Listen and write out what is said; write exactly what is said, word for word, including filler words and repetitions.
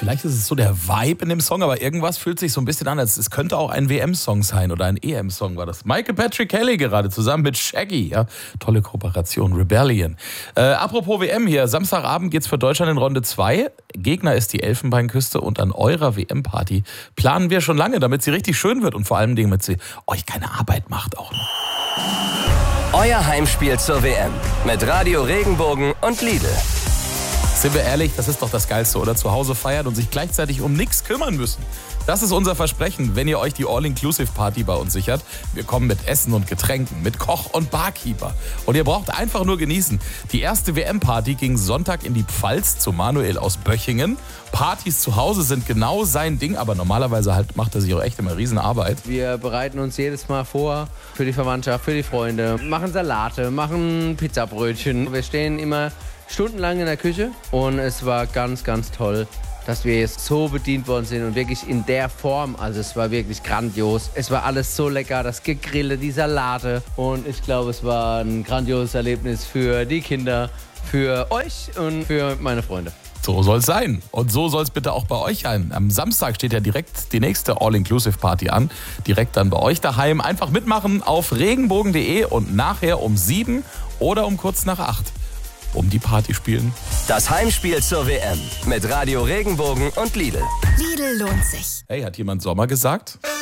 Vielleicht ist es so der Vibe in dem Song, aber irgendwas fühlt sich so ein bisschen an, als es könnte auch ein W M-Song sein oder ein E M-Song war das. Michael Patrick Kelly gerade zusammen mit Shaggy. Ja, tolle Kooperation, Rebellion. Äh, apropos W M hier, Samstagabend geht's für Deutschland in Runde zwei. Gegner ist die Elfenbeinküste und an eurer W M-Party planen wir schon lange, damit sie richtig schön wird und vor allem, damit sie euch keine Arbeit macht auch noch. Euer Heimspiel zur W M mit Radio Regenbogen und Lidl. Sind wir ehrlich, das ist doch das Geilste, oder? Zu Hause feiern und sich gleichzeitig um nichts kümmern müssen. Das ist unser Versprechen, wenn ihr euch die All-Inclusive-Party bei uns sichert. Wir kommen mit Essen und Getränken, mit Koch und Barkeeper. Und ihr braucht einfach nur genießen. Die erste W M-Party ging Sonntag in die Pfalz zu Manuel aus Böchingen. Partys zu Hause sind genau sein Ding, aber normalerweise halt macht er sich auch echt immer Riesenarbeit. Wir bereiten uns jedes Mal vor für die Verwandtschaft, für die Freunde, machen Salate, machen Pizzabrötchen. Wir stehen immer stundenlang in der Küche und es war ganz, ganz toll, dass wir jetzt so bedient worden sind und wirklich in der Form, also es war wirklich grandios. Es war alles so lecker, das Gegrille, die Salate und ich glaube, es war ein grandioses Erlebnis für die Kinder, für euch und für meine Freunde. So soll es sein. Und so soll es bitte auch bei euch sein. Am Samstag steht ja direkt die nächste All-Inclusive-Party an. Direkt dann bei euch daheim. Einfach mitmachen auf regenbogen punkt de und nachher um sieben oder um kurz nach acht. Um die Party spielen. Das Heimspiel zur W M mit Radio Regenbogen und Lidl. Lidl lohnt sich. Hey, hat jemand Sommer gesagt?